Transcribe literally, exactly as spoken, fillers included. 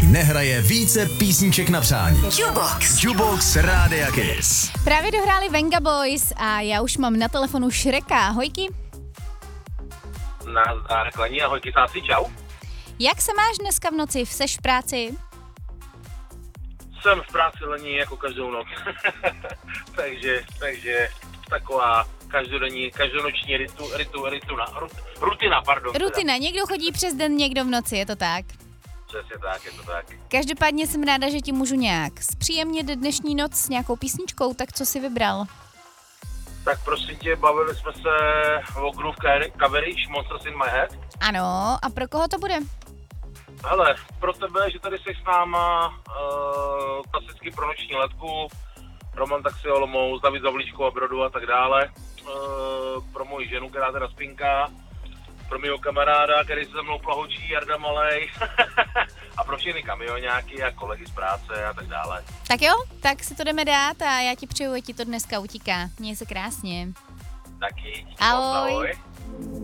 nehraje více písniček na přání. Jukebox. Jukebox Rádia Kiss. Právě dohráli Venga Boys a já už mám na telefonu Šreka. Hojky. Nazdar, klaní, ahoj, kysáci, čau. Jak se máš dneska v noci? Seš v práci? Jsem v práci lení jako každou noc. takže, takže taková každodenní, každonoční ritu, ritu, ritu, rutina, pardon. Rutina, někdo chodí přes den, někdo v noci, je to tak? Přesně tak, je to tak. Každopádně jsem ráda, že ti můžu nějak zpříjemnit dnešní noc s nějakou písničkou, tak co jsi vybral? Tak prosím tě, bavili jsme se o Groove Coverage, Monsters in My Head. Ano, a pro koho to bude? Hele, pro tebe, že tady jsi s náma, uh, klasicky pro noční letku, Roman Taxi Olomouc, David Zavlíčko a Brodu a tak dále. Uh, pro moji ženu, která teda spinká, pro mýho kamaráda, který se se mnou plahočí, Jarda Malej, a pro všechny kamioňáky a kolegy z práce a tak dále. Tak jo, tak si to jdeme dát a já ti přeju, ať ti to dneska utíká. Měj se krásně. Taky. Ahoj. Ahoj.